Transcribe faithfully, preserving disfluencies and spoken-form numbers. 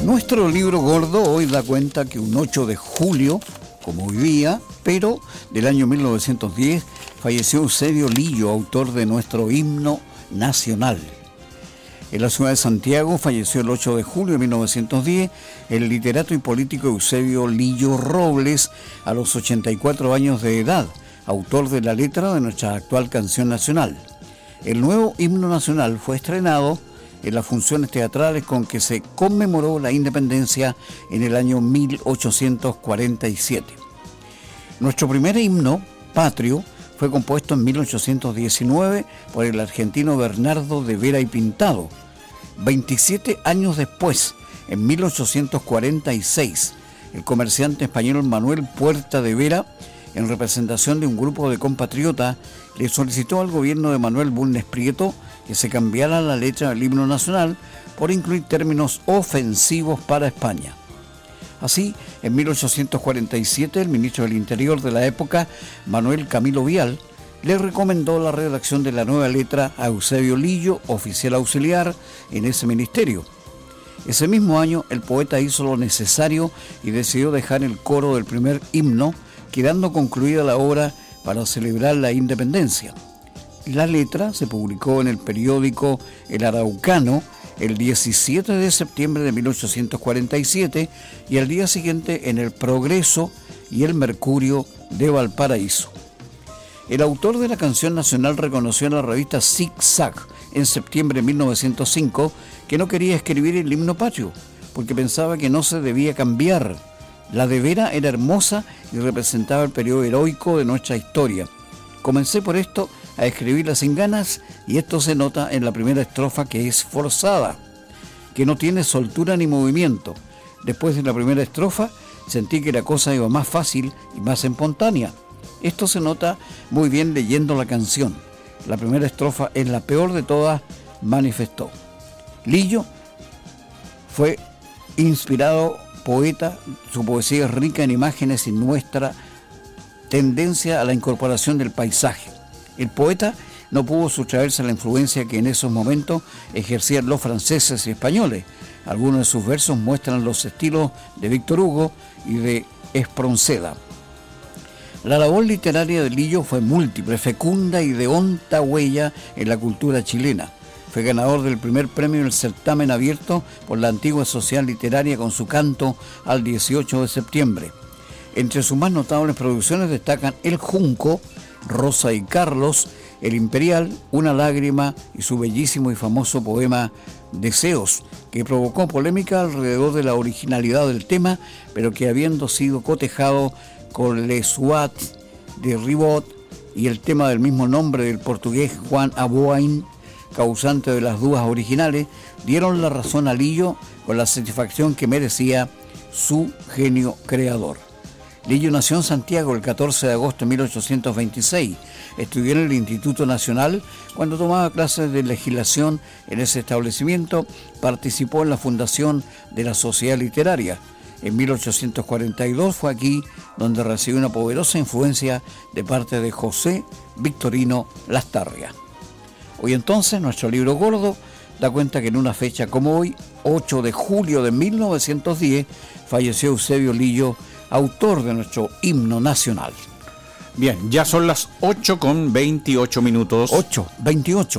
Nuestro libro gordo hoy da cuenta que un ocho de julio, como hoy día, pero del año mil novecientos diez, falleció Eusebio Lillo, autor de nuestro himno nacional. En la ciudad de Santiago falleció el ocho de julio de mil novecientos diez el literato y político Eusebio Lillo Robles, a los ochenta y cuatro años de edad, autor de la letra de nuestra actual canción nacional. El nuevo himno nacional fue estrenado en las funciones teatrales con que se conmemoró la independencia en el año mil ochocientos cuarenta y siete. Nuestro primer himno, patrio, fue compuesto en mil ochocientos diecinueve por el argentino Bernardo de Vera y Pintado. veintisiete años después, en mil ochocientos cuarenta y seis, el comerciante español Manuel Puerta de Vera, en representación de un grupo de compatriotas, le solicitó al gobierno de Manuel Bulnes Prieto que se cambiara la letra del himno nacional por incluir términos ofensivos para España. Así, en mil ochocientos cuarenta y siete, el ministro del Interior de la época, Manuel Camilo Vial, le recomendó la redacción de la nueva letra a Eusebio Lillo, oficial auxiliar en ese ministerio. Ese mismo año, el poeta hizo lo necesario y decidió dejar el coro del primer himno, quedando concluida la obra para celebrar la independencia. La letra se publicó en el periódico El Araucano el diecisiete de septiembre de mil ochocientos cuarenta y siete y al día siguiente en El Progreso y El Mercurio de Valparaíso. El autor de la canción nacional reconoció en la revista Zig Zag en septiembre de mil novecientos cinco que no quería escribir el himno patrio porque pensaba que no se debía cambiar. La de Vera era hermosa y representaba el periodo heroico de nuestra historia. Comencé por esto a escribirla sin ganas y esto se nota en la primera estrofa, que es forzada, que no tiene soltura ni movimiento. Después de la primera estrofa sentí que la cosa iba más fácil y más espontánea. Esto se nota muy bien leyendo la canción. La primera estrofa es la peor de todas, manifestó. Lillo fue inspirado poeta, su poesía es rica en imágenes y muestra tendencia a la incorporación del paisaje. El poeta no pudo sustraerse a la influencia que en esos momentos ejercían los franceses y españoles. Algunos de sus versos muestran los estilos de Víctor Hugo y de Espronceda. La labor literaria de Lillo fue múltiple, fecunda y de honda huella en la cultura chilena. Fue ganador del primer premio en el certamen abierto por la antigua Sociedad Literaria con su canto al dieciocho de septiembre. Entre sus más notables producciones destacan El Junco, Rosa y Carlos, El Imperial, Una lágrima y su bellísimo y famoso poema Deseos, que provocó polémica alrededor de la originalidad del tema, pero que habiendo sido cotejado con Les Suat de Ribot y el tema del mismo nombre del portugués Juan Aboain, causante de las dudas originales, dieron la razón a Lillo con la satisfacción que merecía su genio creador. Lillo nació en Santiago el catorce de agosto de mil ochocientos veintiséis. Estudió en el Instituto Nacional. Cuando tomaba clases de legislación en ese establecimiento, participó en la fundación de la Sociedad Literaria. En mil ochocientos cuarenta y dos fue aquí donde recibió una poderosa influencia de parte de José Victorino Lastarria. Hoy entonces, nuestro libro gordo da cuenta que en una fecha como hoy, ocho de julio de mil novecientos diez, falleció Eusebio Lillo, autor de nuestro himno nacional. Bien, ya son las ocho con veintiocho minutos. ocho, veintiocho.